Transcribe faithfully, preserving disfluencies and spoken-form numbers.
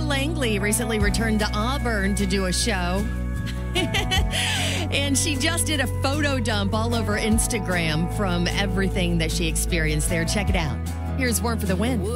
Langley recently returned to Auburn to do a show. And she just did a photo dump all over Instagram from everything that she experienced there. Check it out. Here's Warm for the Win.